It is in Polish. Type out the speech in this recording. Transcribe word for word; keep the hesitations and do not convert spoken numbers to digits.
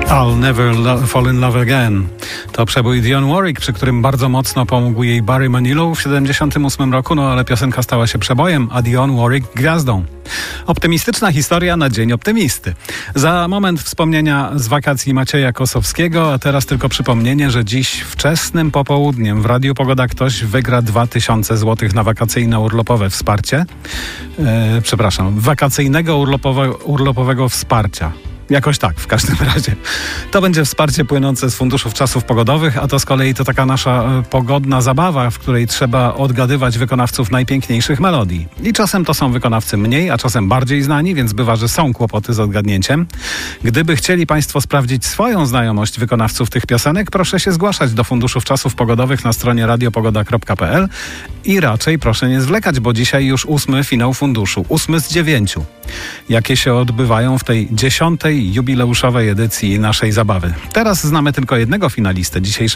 I'll Never lo- Fall in Love Again. To przebój Dionne Warwick, przy którym bardzo mocno pomógł jej Barry Manilow w siedemdziesiątym ósmym roku, no ale piosenka stała się przebojem, a Dionne Warwick gwiazdą. Optymistyczna historia na dzień optymisty. Za moment wspomnienia z wakacji Macieja Kosowskiego, a teraz tylko przypomnienie, że dziś wczesnym popołudniem w Radiu Pogoda ktoś wygra dwa tysiące złotych na wakacyjno-urlopowe wsparcie. E, przepraszam, wakacyjnego urlopowe, urlopowego wsparcia. Jakoś tak, w każdym razie. To będzie wsparcie płynące z funduszów czasów pogodowych, a to z kolei to taka nasza e, pogodna zabawa, w której trzeba odgadywać wykonawców najpiękniejszych melodii. I czasem to są wykonawcy mniej, a czasem bardziej znani, więc bywa, że są kłopoty z odgadnięciem. Gdyby chcieli Państwo sprawdzić swoją znajomość wykonawców tych piosenek, proszę się zgłaszać do funduszów czasów pogodowych na stronie radiopogoda kropka pe el i raczej proszę nie zwlekać, bo dzisiaj już ósmy finał funduszu, ósmy z dziewięciu, jakie się odbywają w tej dziesiątej jubileuszowej edycji naszej zabawy. Teraz znamy tylko jednego finalistę dzisiejszej